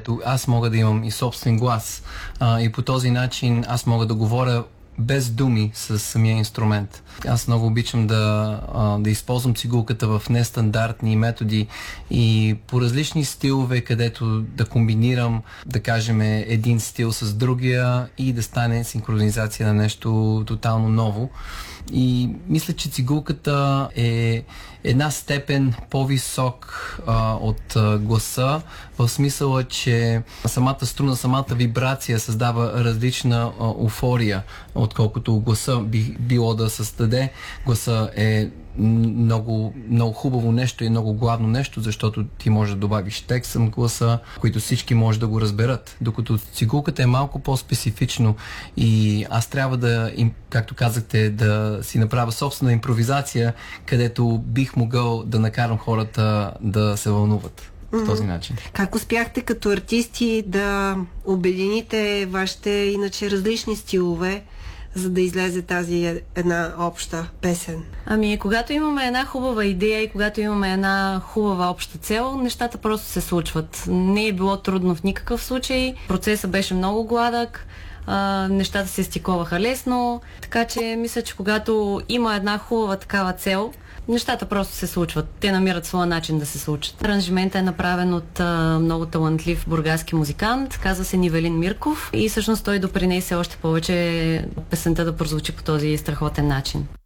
където аз мога да имам и собствен глас. И по този начин аз мога да говоря без думи с самия инструмент. Аз много обичам да използвам цигулката в нестандартни методи и по различни стилове, където да комбинирам, да кажем, един стил с другия и да стане синхронизация на нещо тотално ново. И мисля, че цигулката е една степен по-висок от гласа, в смисъла, че самата струна, самата вибрация създава различна еуфория, отколкото гласа би било да създаде. Гласа е много, много хубаво нещо и много главно нещо, защото ти можеш да добавиш текст към гласа, които всички може да го разберат. Докато цигулката е малко по-специфично и аз трябва да, както казахте, да си направя собствена импровизация, където бих могъл да накарам хората да се вълнуват по този начин. Как успяхте като артисти да обедините вашите иначе различни стилове, за да излезе тази една обща песен? Ами, когато имаме една хубава идея и когато имаме една хубава обща цел, нещата просто се случват. Не е било трудно в никакъв случай. Процесът беше много гладък. Нещата се стиковаха лесно. Така че мисля, че когато има една хубава такава цел, нещата просто се случват. Те намират своя начин да се случат. Аранжиментът е направен от много талантлив бургаски музикант, казва се Нивелин Мирков и всъщност той допринесе още повече песента да прозвучи по този страхотен начин.